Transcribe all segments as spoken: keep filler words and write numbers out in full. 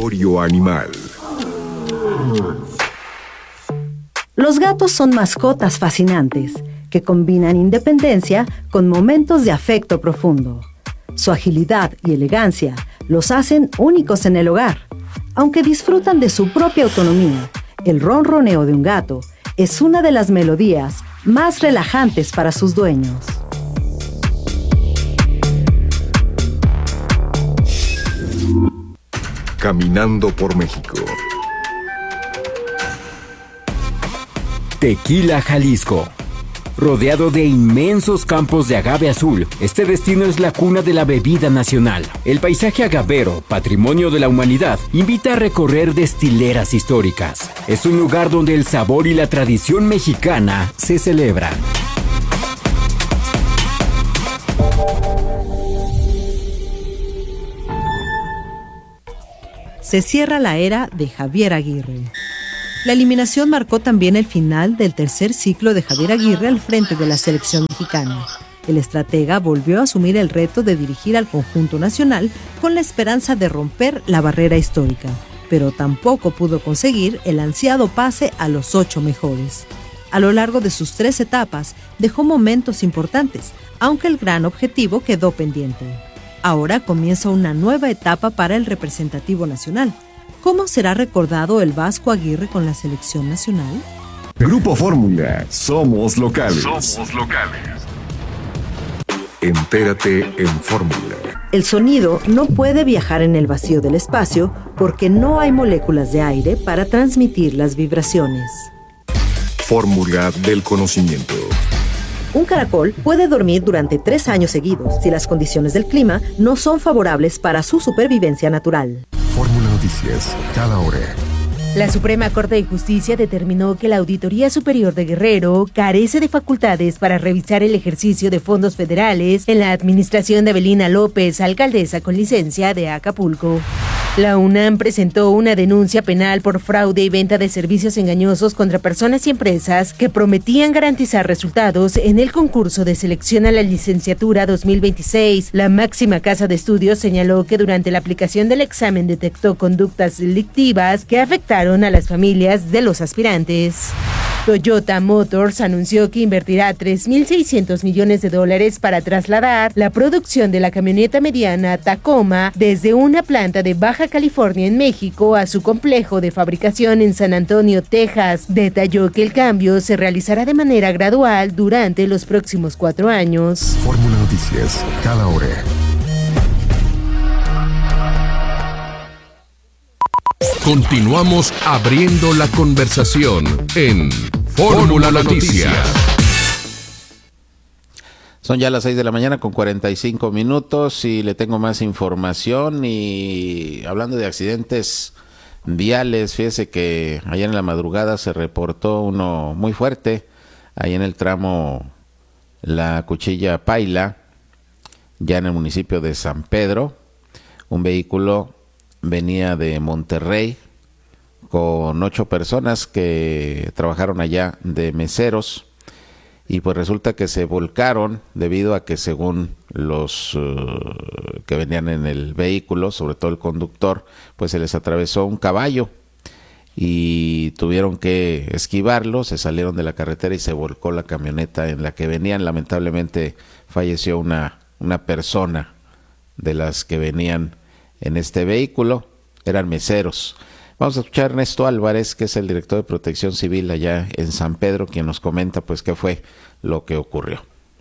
Laboratorio Animal. Los gatos son mascotas fascinantes que combinan independencia con momentos de afecto profundo. Su agilidad y elegancia los hacen únicos en el hogar. Aunque disfrutan de su propia autonomía, el ronroneo de un gato es una de las melodías más relajantes para sus dueños. Caminando por México. Tequila, Jalisco. Rodeado de inmensos campos de agave azul, este destino es la cuna de la bebida nacional. El paisaje agavero, patrimonio de la humanidad, invita a recorrer destileras históricas. Es un lugar donde el sabor y la tradición mexicana se celebran. Se cierra la era de Javier Aguirre. La eliminación marcó también el final del tercer ciclo de Javier Aguirre al frente de la selección mexicana. El estratega volvió a asumir el reto de dirigir al conjunto nacional con la esperanza de romper la barrera histórica, pero tampoco pudo conseguir el ansiado pase a los ocho mejores. A lo largo de sus tres etapas dejó momentos importantes, aunque el gran objetivo quedó pendiente. Ahora comienza una nueva etapa para el representativo nacional. ¿Cómo será recordado el Vasco Aguirre con la selección nacional? Grupo Fórmula, somos locales. Somos locales. Entérate en Fórmula. El sonido no puede viajar en el vacío del espacio porque no hay moléculas de aire para transmitir las vibraciones. Fórmula del conocimiento. Un caracol puede dormir durante tres años seguidos si las condiciones del clima no son favorables para su supervivencia natural. Fórmula Noticias, cada hora. La Suprema Corte de Justicia determinó que la Auditoría Superior de Guerrero carece de facultades para revisar el ejercicio de fondos federales en la administración de Evelina López, alcaldesa con licencia de Acapulco. La UNAM presentó una denuncia penal por fraude y venta de servicios engañosos contra personas y empresas que prometían garantizar resultados en el concurso de selección a la licenciatura dos mil veintiséis. La máxima casa de estudios señaló que durante la aplicación del examen detectó conductas delictivas que afectaron a las familias de los aspirantes. Toyota Motors anunció que invertirá tres mil seiscientos millones de dólares para trasladar la producción de la camioneta mediana Tacoma desde una planta de Baja California en México a su complejo de fabricación en San Antonio, Texas. Detalló que el cambio se realizará de manera gradual durante los próximos cuatro años. Fórmula Noticias, cada hora. Continuamos abriendo la conversación en Fórmula Noticias. Son ya las seis de la mañana con cuarenta y cinco minutos y le tengo más información. Y hablando de accidentes viales, fíjese que ayer en la madrugada se reportó uno muy fuerte, ahí en el tramo La Cuchilla Paila, ya en el municipio de San Pedro. Un vehículo venía de Monterrey con ocho personas que trabajaron allá de meseros y pues resulta que se volcaron debido a que, según los uh, que venían en el vehículo, sobre todo el conductor, pues se les atravesó un caballo y tuvieron que esquivarlo, se salieron de la carretera y se volcó la camioneta en la que venían. Lamentablemente falleció una, una persona de las que venían en este vehículo, eran meseros. Vamos a escuchar a Ernesto Álvarez, que es el director de Protección Civil allá en San Pedro, quien nos comenta pues qué fue lo que ocurrió.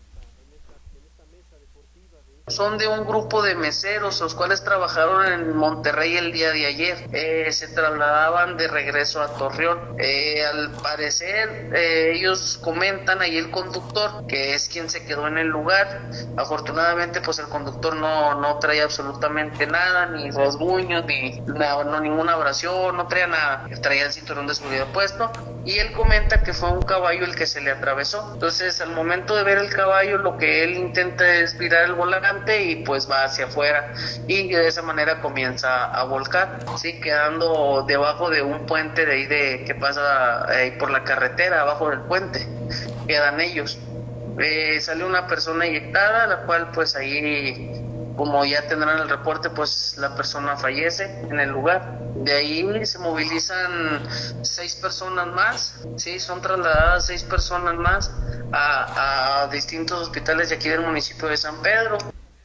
Son de un grupo de meseros, los cuales trabajaron en Monterrey el día de ayer. Eh, se trasladaban de regreso a Torreón. Eh, al parecer, eh, ellos comentan ahí el conductor, que es quien se quedó en el lugar. Afortunadamente, pues el conductor no, no traía absolutamente nada, ni rasguños, ni no, no, ninguna abrasión, no traía nada. Traía el cinturón de seguridad puesto. Y él comenta que fue un caballo el que se le atravesó. Entonces, al momento de ver el caballo, lo que él intenta es virar el volante y pues va hacia afuera y de esa manera comienza a volcar, sí, quedando debajo de un puente de ahí de que pasa eh, por la carretera, abajo del puente quedan ellos. Eh, sale una persona inyectada, la cual pues ahí como ya tendrán el reporte, pues la persona fallece en el lugar. De ahí se movilizan seis personas más, sí, son trasladadas seis personas más a, a distintos hospitales de aquí del municipio de San Pedro.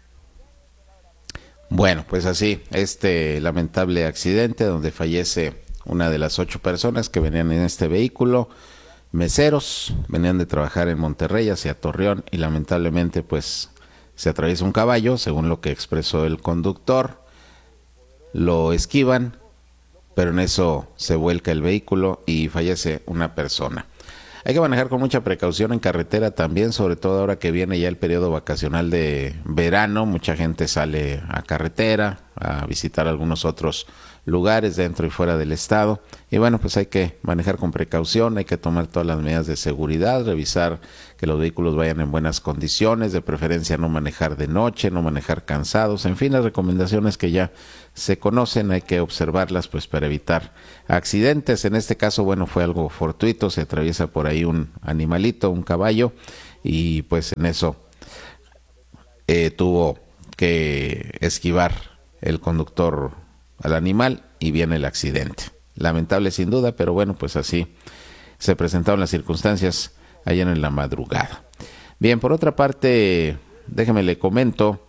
Bueno, pues así, este lamentable accidente donde fallece una de las ocho personas que venían en este vehículo, meseros, venían de trabajar en Monterrey hacia Torreón y lamentablemente pues se atraviesa un caballo, según lo que expresó el conductor, lo esquivan, pero en eso se vuelca el vehículo y fallece una persona. Hay que manejar con mucha precaución en carretera también, sobre todo ahora que viene ya el periodo vacacional de verano. Mucha gente sale a carretera a visitar algunos otros lugares dentro y fuera del estado. Y bueno, pues hay que manejar con precaución, hay que tomar todas las medidas de seguridad, revisar que los vehículos vayan en buenas condiciones, de preferencia no manejar de noche, no manejar cansados, en fin, las recomendaciones que ya se conocen, hay que observarlas pues para evitar accidentes. En este caso, bueno, fue algo fortuito, se atraviesa por ahí un animalito, un caballo, y pues en eso eh, tuvo que esquivar el conductor al animal y viene el accidente. Lamentable sin duda, pero bueno, pues así se presentaron las circunstancias ayer en la madrugada. Bien, por otra parte, déjeme le comento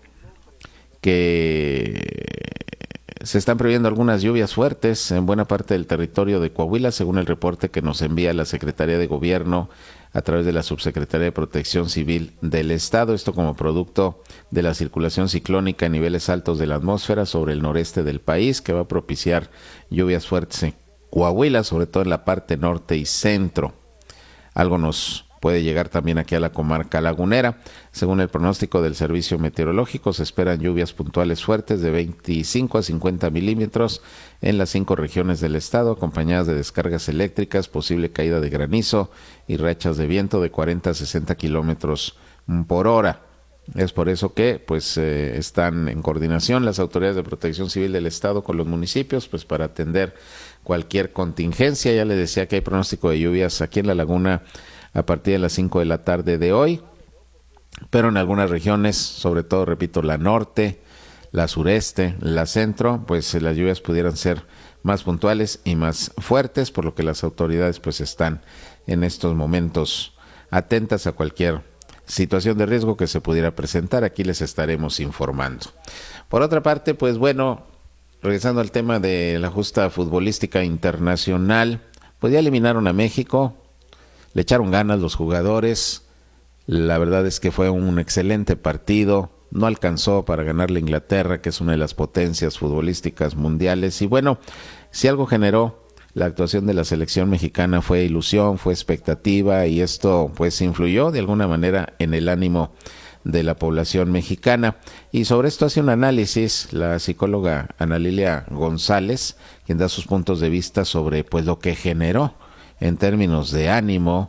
que se están previendo algunas lluvias fuertes en buena parte del territorio de Coahuila, según el reporte que nos envía la Secretaría de Gobierno a través de la Subsecretaría de Protección Civil del Estado, esto como producto de la circulación ciclónica en niveles altos de la atmósfera sobre el noreste del país, que va a propiciar lluvias fuertes en Coahuila, sobre todo en la parte norte y centro. Algo nos puede llegar también aquí a la comarca lagunera. Según el pronóstico del Servicio Meteorológico, se esperan lluvias puntuales fuertes de veinticinco a cincuenta milímetros en las cinco regiones del estado, acompañadas de descargas eléctricas, posible caída de granizo y rachas de viento de cuarenta a sesenta kilómetros por hora. Es por eso que pues eh, están en coordinación las autoridades de protección civil del estado con los municipios pues para atender cualquier contingencia. Ya les decía que hay pronóstico de lluvias aquí en la laguna a partir de las cinco de la tarde de hoy, pero en algunas regiones, sobre todo, repito, la norte, la sureste, la centro, pues las lluvias pudieran ser más puntuales y más fuertes, por lo que las autoridades pues están en estos momentos atentas a cualquier situación de riesgo que se pudiera presentar. Aquí les estaremos informando. Por otra parte, pues bueno, regresando al tema de la justa futbolística internacional, pues ya eliminaron a México. Le echaron ganas los jugadores, la verdad es que fue un excelente partido, no alcanzó para ganarle a Inglaterra, que es una de las potencias futbolísticas mundiales, y bueno, si algo generó la actuación de la selección mexicana fue ilusión, fue expectativa, y esto pues influyó de alguna manera en el ánimo de la población mexicana. Y sobre esto hace un análisis la psicóloga Ana Lilia González, quien da sus puntos de vista sobre pues lo que generó en términos de ánimo,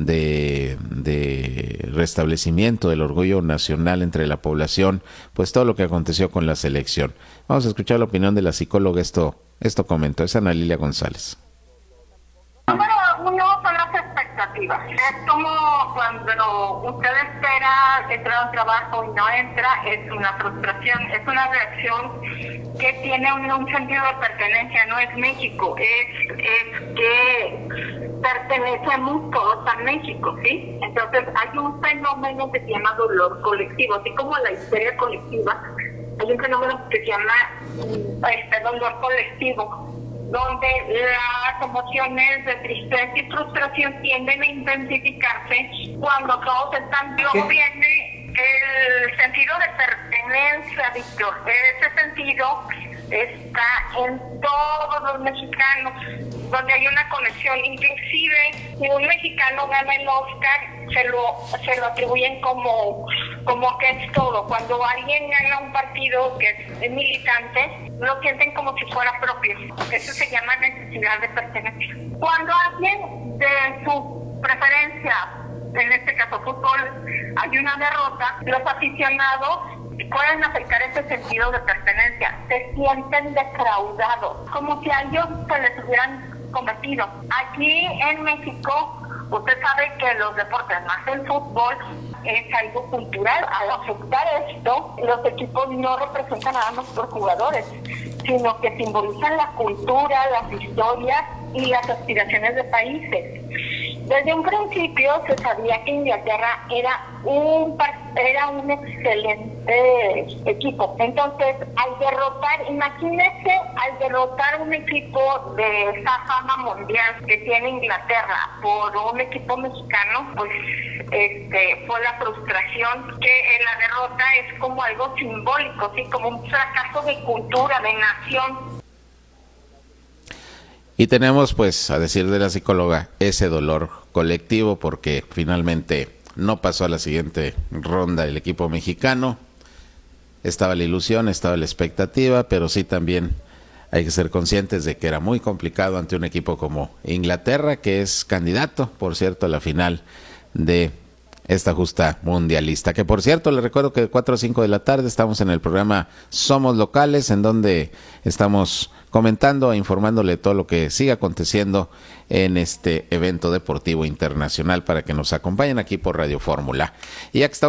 de, de restablecimiento del orgullo nacional entre la población, pues todo lo que aconteció con la selección. Vamos a escuchar la opinión de la psicóloga. Esto, esto comentó, es Ana Lilia González. Número uno son las expectativas. Es como cuando usted espera entrar a un trabajo y no entra, es una frustración, es una reacción que tiene un, un sentido de pertenencia, no es México, es, es que pertenecemos todos a México, ¿sí? Entonces hay un fenómeno que se llama dolor colectivo, así como la histeria colectiva, hay un fenómeno que se llama este, dolor colectivo, donde las emociones de tristeza y frustración tienden a intensificarse cuando todos están. Luego viene el sentido de pertenencia, Víctor. Ese sentido está en todos los mexicanos, donde hay una conexión. Inclusive, si un mexicano gana el Oscar, se lo, se lo atribuyen como, como que es todo. Cuando alguien gana un partido que es militante, lo sienten como si fuera propio. Eso se llama necesidad de pertenencia. Cuando alguien de su preferencia, en este caso fútbol, hay una derrota, los aficionados pueden afectar ese sentido de pertenencia. Se sienten defraudados, como si a ellos se les hubieran cometido. Aquí en México Usted sabe que los deportes, más el fútbol, es algo cultural. Al afectar esto, los equipos no representan nada más por jugadores, sino que simbolizan la cultura, las historias y las aspiraciones de países. Desde un principio se sabía que Inglaterra era un era un excelente equipo. Entonces, al derrotar, imagínese, al derrotar un equipo de esa fama mundial que tiene Inglaterra por un equipo mexicano, pues este fue la frustración, que la derrota es como algo simbólico, sí, como un fracaso de cultura, de nación. Y tenemos, pues, a decir de la psicóloga, ese dolor colectivo porque finalmente no pasó a la siguiente ronda el equipo mexicano. Estaba la ilusión, estaba la expectativa, pero sí también hay que ser conscientes de que era muy complicado ante un equipo como Inglaterra, que es candidato, por cierto, a la final de esta justa mundialista. Que, por cierto, le recuerdo que de cuatro a cinco de la tarde estamos en el programa Somos Locales, en donde estamos comentando e informándole todo lo que sigue aconteciendo en este evento deportivo internacional para que nos acompañen aquí por Radio Fórmula. Y ya que estamos